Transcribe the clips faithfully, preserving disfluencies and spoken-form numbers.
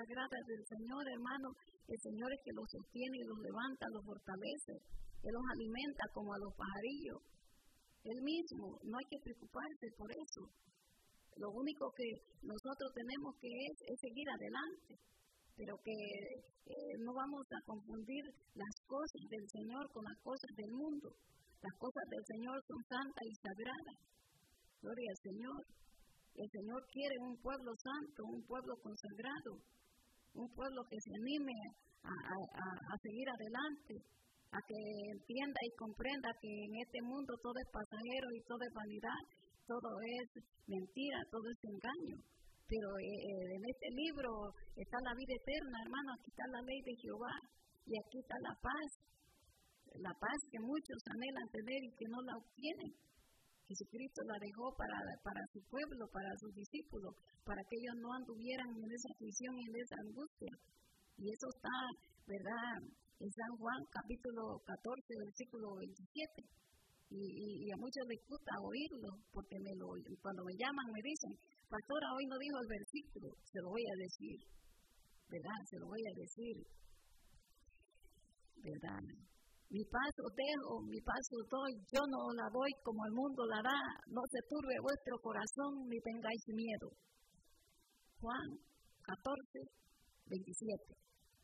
sagradas del Señor, hermano, el Señor es que los sostiene y los levanta, los fortalece. Él los alimenta como a los pajarillos. Él mismo, no hay que preocuparse por eso. Lo único que nosotros tenemos que es, es seguir adelante, pero que eh, no vamos a confundir las cosas del Señor con las cosas del mundo. Las cosas del Señor son santas y sagradas. Gloria al Señor. El Señor quiere un pueblo santo, un pueblo consagrado, un pueblo que se anime a, a, a seguir adelante, a que entienda y comprenda que en este mundo todo es pasajero y todo es vanidad, todo es mentira, todo es engaño. Pero eh, en este libro está la vida eterna, hermano, aquí está la ley de Jehová y aquí está la paz, la paz que muchos anhelan tener y que no la obtienen. Jesucristo la dejó para, para su pueblo, para sus discípulos, para que ellos no anduvieran en esa aflicción y en esa angustia. Y eso está, ¿verdad?, en San Juan, capítulo catorce, versículo veintisiete. Y, y, y a muchos les gusta oírlo, porque me lo, cuando me llaman me dicen, pastora, hoy no dijo el versículo, se lo voy a decir, ¿verdad? Se lo voy a decir, ¿verdad? Mi paz os dejo, mi paz os doy, yo no la doy como el mundo la da, no se turbe vuestro corazón ni tengáis miedo. Juan catorce, veintisiete.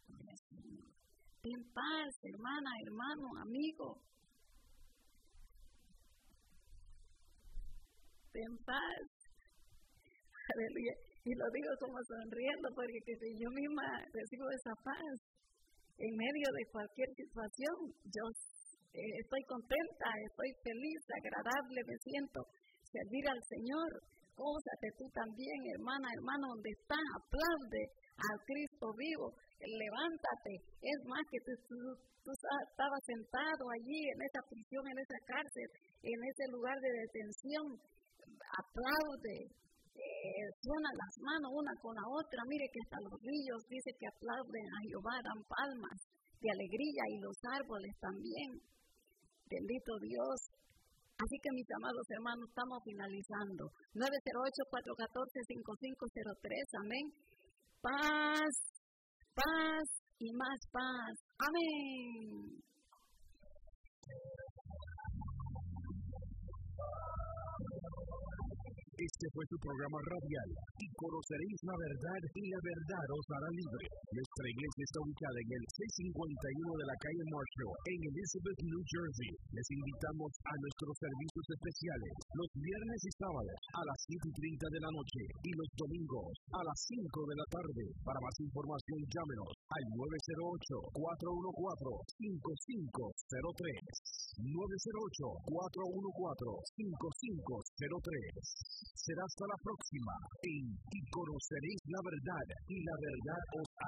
Ten paz, hermana, hermano, amigo. Ten paz. Aleluya. Y lo digo como sonriendo porque que si yo misma recibo esa paz en medio de cualquier situación, yo eh, estoy contenta, estoy feliz, agradable, me siento servir al Señor. Gózate tú también, hermana, hermano, donde estás, aplaude al Cristo vivo, levántate. Es más que tú, tú, tú estabas sentado allí en esa prisión, en esa cárcel, en ese lugar de detención, aplaude. Eh, suenan las manos una con la otra, mire que hasta los ríos dice que aplauden a Jehová, dan palmas de alegría y los árboles también. Bendito Dios. Así que mis amados hermanos, estamos finalizando. nueve cero ocho, cuatro uno cuatro, cinco cinco cero tres, amén. Paz, paz y más paz. Amén. Este fue su programa radial, y conoceréis la verdad, y la verdad os hará libre. Nuestra iglesia está ubicada en el seiscientos cincuenta y uno de la calle Marshall, en Elizabeth, New Jersey. Les invitamos a nuestros servicios especiales, los viernes y sábados a las siete y treinta de la noche, y los domingos a las cinco de la tarde. Para más información, llámenos al nueve cero ocho, cuatro uno cuatro, cinco cinco cero tres. nueve cero ocho, cuatro uno cuatro, cinco cinco cero tres. Será hasta la próxima en Y conoceréis la verdad, y la verdad os